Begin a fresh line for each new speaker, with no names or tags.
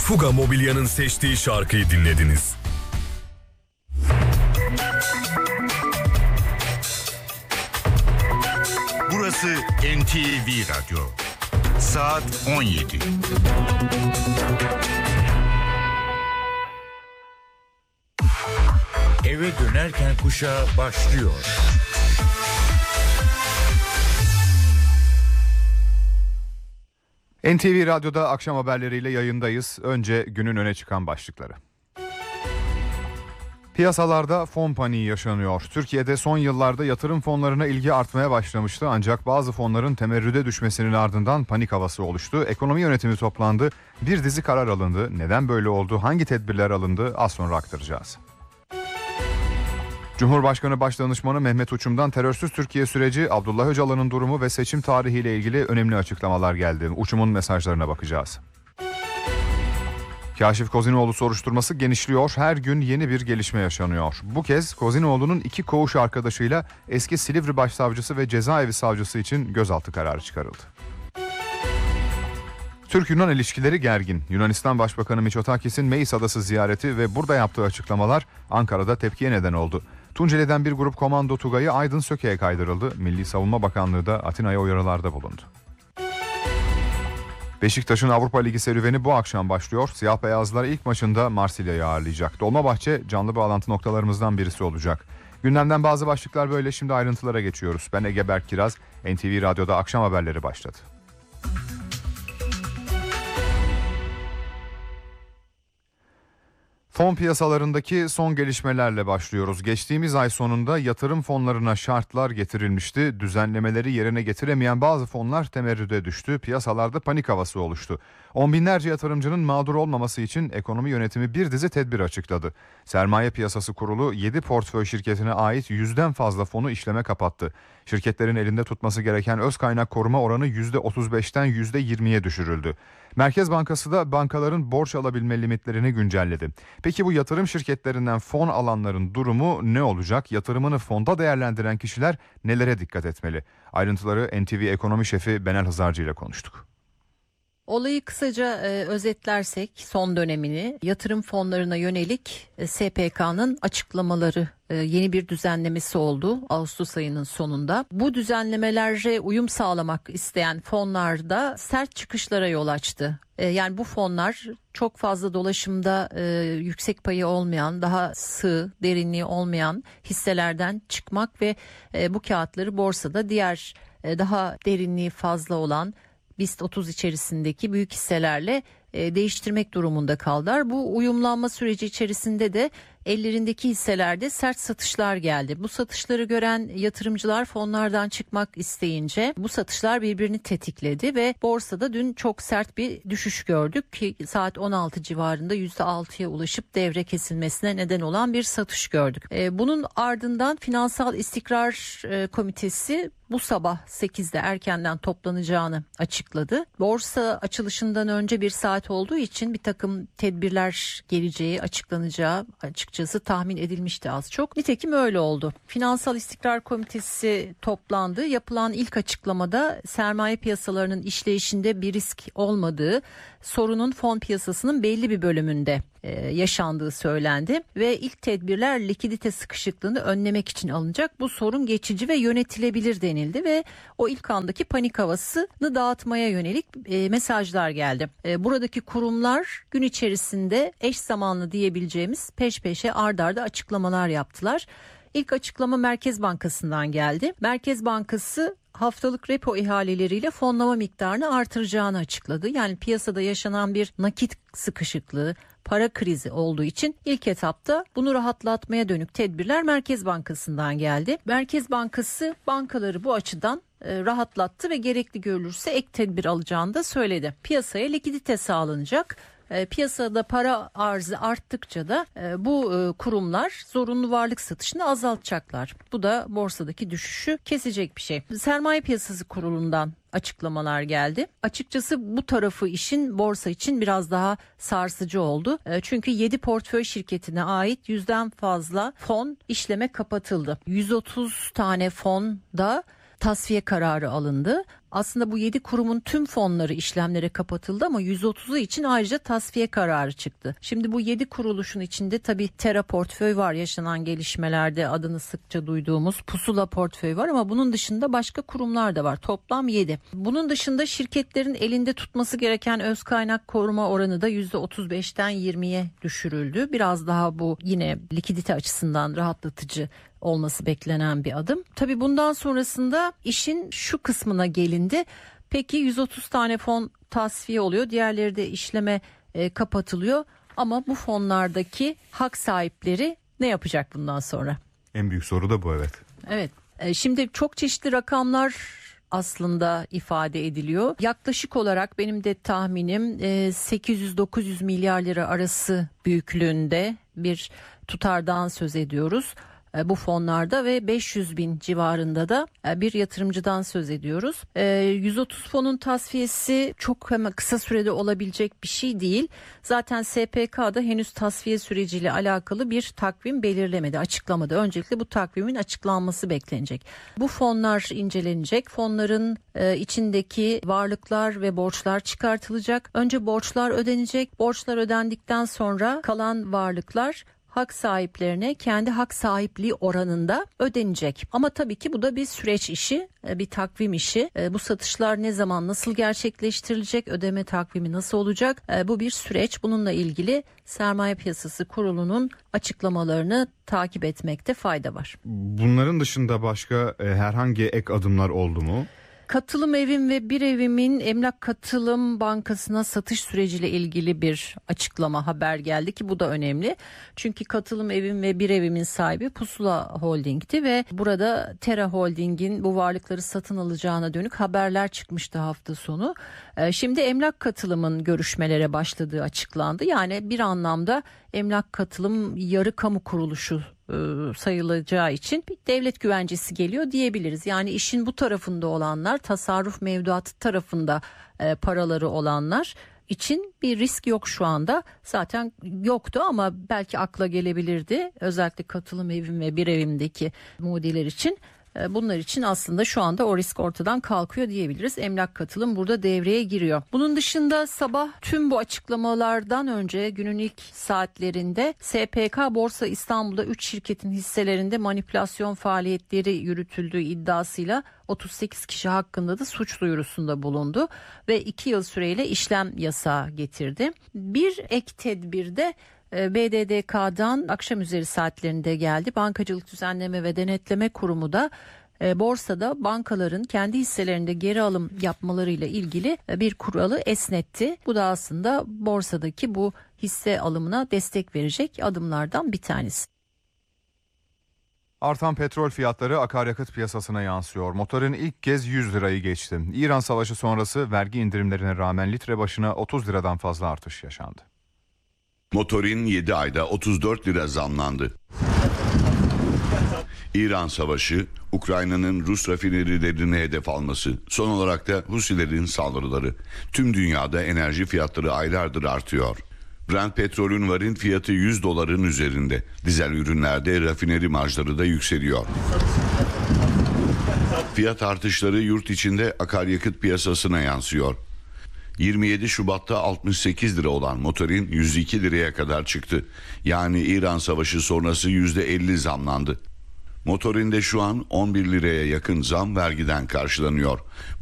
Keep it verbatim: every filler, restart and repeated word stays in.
Fuga Mobilya'nın seçtiği şarkıyı dinlediniz.
Burası N T V Radyo. Saat on yedi. Eve dönerken kuşağı başlıyor.
N T V Radyo'da akşam haberleriyle yayındayız. Önce günün öne çıkan başlıkları. Piyasalarda fon paniği yaşanıyor. Türkiye'de son yıllarda yatırım fonlarına ilgi artmaya başlamıştı. Ancak bazı fonların temerrüde düşmesinin ardından panik havası oluştu. Ekonomi yönetimi toplandı. Bir dizi karar alındı. Neden böyle oldu? Hangi tedbirler alındı? Az sonra aktaracağız. Cumhurbaşkanı Başdanışmanı Mehmet Uçum'dan terörsüz Türkiye süreci, Abdullah Öcalan'ın durumu ve seçim tarihiyle ilgili önemli açıklamalar geldi. Uçum'un mesajlarına bakacağız. Kaşif Kozinoğlu soruşturması genişliyor. Her gün yeni bir gelişme yaşanıyor. Bu kez Kozinoğlu'nun iki koğuş arkadaşıyla eski Silivri Başsavcısı ve Cezaevi Savcısı için gözaltı kararı çıkarıldı. Türk-Yunan ilişkileri gergin. Yunanistan Başbakanı Mitsotakis'in Meis Adası ziyareti ve burada yaptığı açıklamalar Ankara'da tepkiye neden oldu. Tunceli'den bir grup komando Tugay'ı Aydın Söke'ye kaydırıldı. Milli Savunma Bakanlığı da Atina'ya uyarılarda bulundu. Beşiktaş'ın Avrupa Ligi serüveni bu akşam başlıyor. Siyah beyazlar ilk maçında Marsilya'yı ağırlayacak. Dolmabahçe canlı bağlantı noktalarımızdan birisi olacak. Gündemden bazı başlıklar böyle, şimdi ayrıntılara geçiyoruz. Ben Ege Berk Kiraz, N T V Radyo'da akşam haberleri başladı. Fon piyasalarındaki son gelişmelerle başlıyoruz. Geçtiğimiz ay sonunda yatırım fonlarına şartlar getirilmişti. Düzenlemeleri yerine getiremeyen bazı fonlar temerrüde düştü. Piyasalarda panik havası oluştu. On binlerce yatırımcının mağdur olmaması için ekonomi yönetimi bir dizi tedbir açıkladı. Sermaye Piyasası Kurulu yedi portföy şirketine ait yüzden fazla fonu işleme kapattı. Şirketlerin elinde tutması gereken öz kaynak koruma oranı yüzde otuz beşten yüzde yirmiye düşürüldü. Merkez Bankası da bankaların borç alabilme limitlerini güncelledi. Peki bu yatırım şirketlerinden fon alanların durumu ne olacak? Yatırımını fonda değerlendiren kişiler nelere dikkat etmeli? Ayrıntıları N T V Ekonomi Şefi Benel Hızarcı ile konuştuk.
Olayı kısaca e, özetlersek son dönemini, yatırım fonlarına yönelik e, S P K'nın açıklamaları, e, yeni bir düzenlemesi oldu Ağustos ayının sonunda. Bu düzenlemelere uyum sağlamak isteyen fonlarda sert çıkışlara yol açtı. E, yani bu fonlar çok fazla dolaşımda e, yüksek payı olmayan, daha sığ, derinliği olmayan hisselerden çıkmak ve e, bu kağıtları borsada diğer e, daha derinliği fazla olan BIST otuz içerisindeki büyük hisselerle e, değiştirmek durumunda kaldılar. Bu uyumlanma süreci içerisinde de ellerindeki hisselerde sert satışlar geldi. Bu satışları gören yatırımcılar fonlardan çıkmak isteyince bu satışlar birbirini tetikledi ve borsada dün çok sert bir düşüş gördük ki saat on altı civarında yüzde altıya ulaşıp devre kesilmesine neden olan bir satış gördük. E, bunun ardından Finansal İstikrar e, Komitesi bu sabah sekizde erkenden toplanacağını açıkladı. Borsa açılışından önce bir saat olduğu için bir takım tedbirler geleceği, açıklanacağı açıkçası tahmin edilmişti az çok. Nitekim öyle oldu. Finansal İstikrar Komitesi toplandı. Yapılan ilk açıklamada sermaye piyasalarının işleyişinde bir risk olmadığı, sorunun fon piyasasının belli bir bölümünde e, yaşandığı söylendi ve ilk tedbirler likidite sıkışıklığını önlemek için alınacak. Bu sorun geçici ve yönetilebilir denildi ve o ilk andaki panik havasını dağıtmaya yönelik e, mesajlar geldi. E, buradaki kurumlar gün içerisinde eş zamanlı diyebileceğimiz peş peşe ard arda açıklamalar yaptılar. İlk açıklama Merkez Bankası'ndan geldi. Merkez Bankası haftalık repo ihaleleriyle fonlama miktarını artıracağını açıkladı. Yani piyasada yaşanan bir nakit sıkışıklığı, para krizi olduğu için ilk etapta bunu rahatlatmaya dönük tedbirler Merkez Bankası'ndan geldi. Merkez Bankası bankaları bu açıdan e, rahatlattı ve gerekli görülürse ek tedbir alacağını da söyledi. Piyasaya likidite sağlanacak. E, piyasada para arzı arttıkça da e, bu e, kurumlar zorunlu varlık satışını azaltacaklar. Bu da borsadaki düşüşü kesecek bir şey. Sermaye Piyasası Kurulu'ndan açıklamalar geldi. Açıkçası bu tarafı işin borsa için biraz daha sarsıcı oldu. E, çünkü yedi portföy şirketine ait yüzden fazla fon işleme kapatıldı. yüz otuz tane fonda tasfiye kararı alındı. Aslında bu yedi kurumun tüm fonları işlemlere kapatıldı ama yüz otuzu için ayrıca tasfiye kararı çıktı. Şimdi bu yedi kuruluşun içinde tabii Terra portföy var, yaşanan gelişmelerde adını sıkça duyduğumuz Pusula portföy var ama bunun dışında başka kurumlar da var. Toplam yedi. Bunun dışında şirketlerin elinde tutması gereken öz kaynak koruma oranı da yüzde otuz beşten yirmiye düşürüldü. Biraz daha bu yine likidite açısından rahatlatıcı olması beklenen bir adım. Tabii bundan sonrasında işin şu kısmına gelindi. Peki yüz otuz tane fon tasfiye oluyor. Diğerleri de işleme e, kapatılıyor. Ama bu fonlardaki hak sahipleri ne yapacak bundan sonra?
En büyük soru da bu, evet.
Evet. E, şimdi çok çeşitli rakamlar aslında ifade ediliyor. Yaklaşık olarak benim de tahminim e, sekiz yüz dokuz yüz milyar lira arası büyüklüğünde bir tutardan söz ediyoruz bu fonlarda ve beş yüz bin civarında da bir yatırımcıdan söz ediyoruz. yüz otuz fonun tasfiyesi çok hemen kısa sürede olabilecek bir şey değil. Zaten S P K'da henüz tasfiye süreciyle alakalı bir takvim belirlemedi, açıklamadı. Öncelikle bu takvimin açıklanması beklenecek. Bu fonlar incelenecek. Fonların içindeki varlıklar ve borçlar çıkartılacak. Önce borçlar ödenecek. Borçlar ödendikten sonra kalan varlıklar hak sahiplerine kendi hak sahipliği oranında ödenecek. Ama tabii ki bu da bir süreç işi, bir takvim işi. Bu satışlar ne zaman nasıl gerçekleştirilecek, ödeme takvimi nasıl olacak? Bu bir süreç. Bununla ilgili Sermaye Piyasası Kurulu'nun açıklamalarını takip etmekte fayda var.
Bunların dışında başka herhangi ek adımlar oldu mu?
Katılım Evim ve Bir Evim'in Emlak Katılım Bankası'na satış süreciyle ilgili bir açıklama, haber geldi ki bu da önemli. Çünkü Katılım Evim ve Bir Evim'in sahibi Pusula Holding'ti ve burada Terra Holding'in bu varlıkları satın alacağına dönük haberler çıkmıştı hafta sonu. Şimdi Emlak Katılım'ın görüşmelere başladığı açıklandı. Yani bir anlamda Emlak Katılım yarı kamu kuruluşu sayılacağı için bir devlet güvencesi geliyor diyebiliriz. Yani işin bu tarafında olanlar, tasarruf mevduatı tarafında e, paraları olanlar için bir risk yok şu anda. Zaten yoktu ama belki akla gelebilirdi. Özellikle Katılım Evim ve Bir Evim'deki mudiler için. Bunlar için aslında şu anda o risk ortadan kalkıyor diyebiliriz. Emlak Katılım burada devreye giriyor. Bunun dışında sabah tüm bu açıklamalardan önce günün ilk saatlerinde S P K Borsa İstanbul'da üç şirketin hisselerinde manipülasyon faaliyetleri yürütüldüğü iddiasıyla otuz sekiz kişi hakkında da suç duyurusunda bulundu ve iki yıl süreyle işlem yasağı getirdi. Bir ek tedbir de B D D K'dan akşam üzeri saatlerinde geldi. Bankacılık Düzenleme ve Denetleme Kurumu da e, borsada bankaların kendi hisselerinde geri alım yapmalarıyla ilgili bir kuralı esnetti. Bu da aslında borsadaki bu hisse alımına destek verecek adımlardan bir tanesi.
Artan petrol fiyatları akaryakıt piyasasına yansıyor. Motorun ilk kez yüz lirayı geçti. İran Savaşı sonrası vergi indirimlerine rağmen litre başına otuz liradan fazla artış yaşandı.
Motorin yedi ayda otuz dört lira zamlandı. İran Savaşı, Ukrayna'nın Rus rafinerilerini hedef alması, son olarak da Husilerin saldırıları. Tüm dünyada enerji fiyatları aylardır artıyor. Brent petrolün varil fiyatı yüz doların üzerinde. Dizel ürünlerde rafineri marjları da yükseliyor. Fiyat artışları yurt içinde akaryakıt piyasasına yansıyor. yirmi yedi Şubat'ta altmış sekiz lira olan motorin yüz iki liraya kadar çıktı. Yani İran Savaşı sonrası yüzde elli zamlandı. Motorinde şu an on bir liraya yakın zam vergiden karşılanıyor.